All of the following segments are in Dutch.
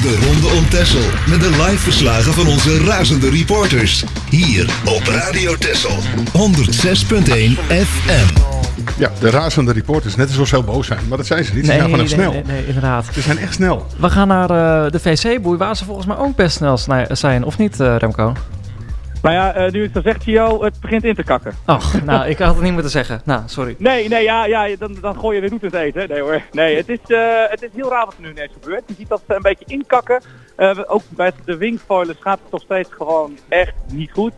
De Ronde om Texel. Met de live verslagen van onze razende reporters. Hier op Radio Texel. 106.1 FM. Ja, de razende reporters. Net alsof ze heel boos zijn. Maar dat zijn ze niet. Ze zijn gewoon echt snel. Nee, inderdaad. Ze zijn echt snel. We gaan naar de VC-boei, waar ze volgens mij ook best snel zijn. Of niet, Remco? Nou ja, nu het zo zegt, Gio, het begint in te kakken. Och, nou, ik had het niet moeten zeggen. Nou, sorry. Nee, dan gooi je de roet in het eten. Nee hoor. Nee, het is heel raar wat er nu ineens gebeurt. Je ziet dat ze een beetje inkakken. Ook bij de wingfoilers gaat het nog steeds gewoon echt niet goed.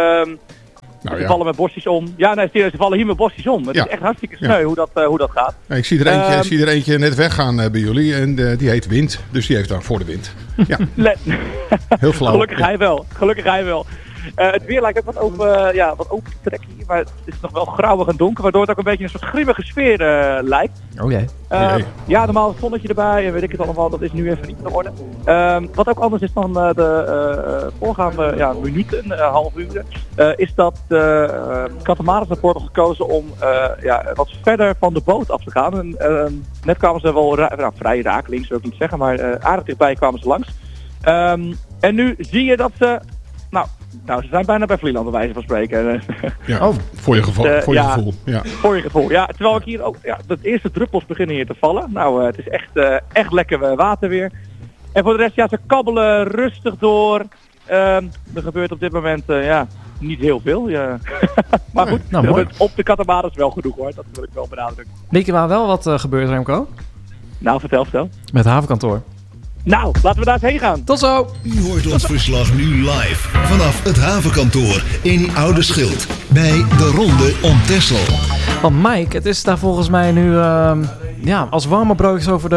Ze vallen met bosjes om. Ja, nee, ze vallen hier met bosjes om. Het is echt hartstikke sneu hoe dat gaat. Ja, ik zie er eentje net weggaan bij jullie en die heet Wind. Dus die heeft dan voor de wind. Ja. Heel flauw. Gelukkig hij wel. Het weer lijkt ook wat open te trekken hier, maar het is nog wel grauwig en donker, waardoor het ook een beetje een soort grimmige sfeer lijkt. Oh jee. Ja, normaal het zonnetje erbij en weet ik het allemaal, dat is nu even niet in orde. Wat ook anders is dan de voorgaande minuten, half uur, is dat de Catamarans rapport gekozen om wat verder van de boot af te gaan. Net kwamen ze wel vrij rakelings, wil ik niet zeggen, maar aardig dichtbij kwamen ze langs. En nu zie je dat ze... Nou, ze zijn bijna bij Vlieland, bij wijze van spreken. Ja, voor je gevoel. Ja. Voor je gevoel, ja. Terwijl ik hier ook... Ja, de eerste druppels beginnen hier te vallen. Nou, het is echt lekker water weer. En voor de rest, ze kabbelen rustig door. Er gebeurt op dit moment, niet heel veel. Ja. Maar goed, op de Catamarans wel genoeg hoor. Dat wil ik wel benadrukken. Weet je waar wel wat gebeurt, Remco? Nou, vertel. Met het havenkantoor. Nou, laten we daar eens heen gaan. Tot zo! U hoort ons verslag nu live vanaf het havenkantoor in Oude Schild bij de Ronde om Texel. Want Mike, het is daar volgens mij nu als warme broodjes over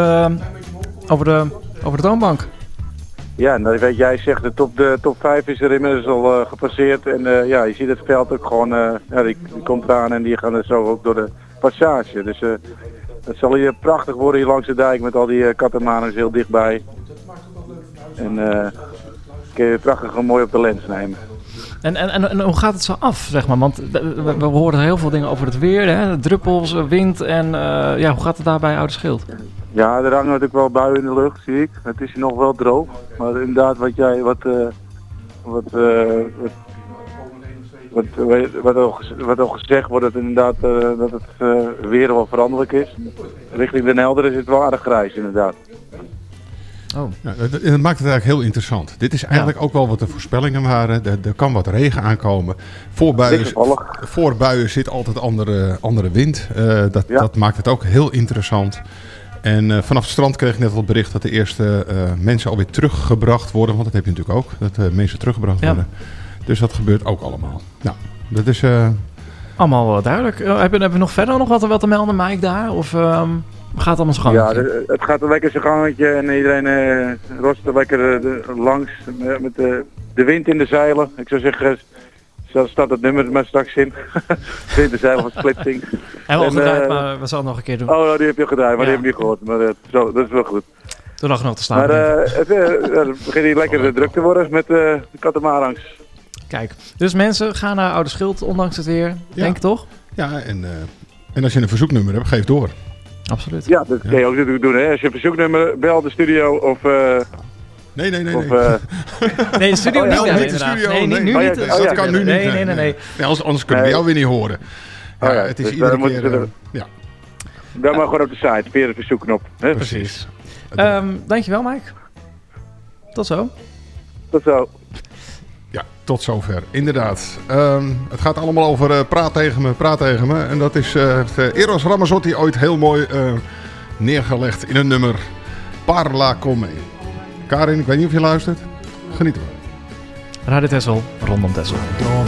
de toonbank. Ja, nou weet jij zegt de top 5 is er inmiddels al gepasseerd en je ziet het veld ook gewoon, die komt eraan en die gaan er zo ook door de passage. Dus het zal hier prachtig worden hier langs de dijk met al die catamarans heel dichtbij. En kun je prachtig mooi op de lens nemen. En hoe gaat het zo af, zeg maar? Want we horen heel veel dingen over het weer, hè? Druppels, wind en hoe gaat het daar bij Oude Schild? Ja, er hangen natuurlijk wel buien in de lucht, zie ik. Het is hier nog wel droog. Maar inderdaad, wat al gezegd wordt, dat het weer wel veranderlijk is. Richting Den Helder is het wel aardig grijs, inderdaad. Oh. Ja, dat maakt het eigenlijk heel interessant. Dit is eigenlijk ook wel wat de voorspellingen waren. Er kan wat regen aankomen. Voor buien zit altijd andere wind. Dat maakt het ook heel interessant. En vanaf het strand kreeg ik net al het bericht dat de eerste mensen alweer teruggebracht worden. Want dat heb je natuurlijk ook. Dat mensen teruggebracht worden. Dus dat gebeurt ook allemaal. Nou, dat is... Allemaal duidelijk. Hebben we nog verder wat te melden, Mike, daar? Of gaat het allemaal zo gang? Ja, het gaat een lekker zijn gangetje en iedereen rost er lekker langs met de wind in de zeilen. Ik zou zeggen, zo staat het nummer maar straks in. Wind in de zeilen van Splitsing. Hebben we al gedraaid, maar we zullen het nog een keer doen. Oh, die heb je al gedraaid, maar die heb je niet gehoord. Maar dat is wel goed. Toen lag nog te staan. Maar het begint hier lekker druk te worden met de catamarans. Kijk, dus mensen gaan naar Oude Schild, ondanks het weer, denk ik toch? Ja, en als je een verzoeknummer hebt, geef door. Absoluut. Ja, dat kun je ook natuurlijk doen. Hè? Als je een verzoeknummer, bel de studio of... Nee. Nee, de studio niet. Niet de studio. Nee, nu niet. Dat kan nu niet. Nee. Anders kunnen we jou weer niet horen. Ja, het is dus iedere keer... Bel maar gewoon op de site, via de verzoekknop. Hè? Precies. Dankjewel, Mike. Tot zo. Tot zo. Ja, tot zover. Inderdaad. Het gaat allemaal over praat tegen me. En dat is Eros Ramazzotti ooit heel mooi neergelegd in een nummer Parla con me. Karin, ik weet niet of je luistert. Geniet ervan. Radio Texel, rondom Texel.